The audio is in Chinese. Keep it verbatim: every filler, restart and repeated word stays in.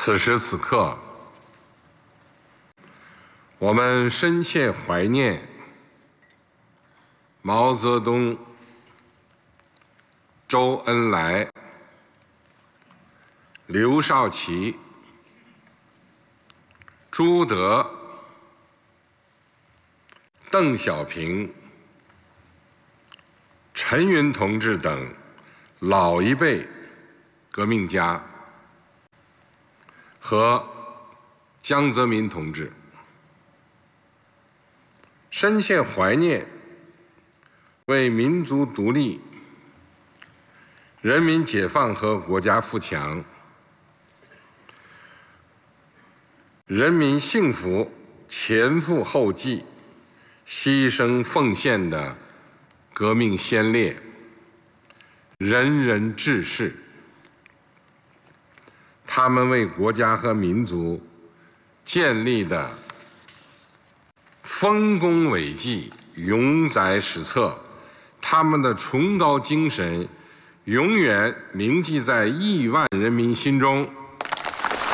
此时此刻，我们深切怀念毛泽东、周恩来、刘少奇、朱德、邓小平、陈云同志等老一辈革命家和江泽民同志，深切怀念为民族独立、人民解放和国家富强、人民幸福前赴后继、牺牲奉献的革命先烈、仁人志士。他们为国家和民族建立的丰功伟绩永载史册，他们的崇高精神永远铭记在亿万人民心中。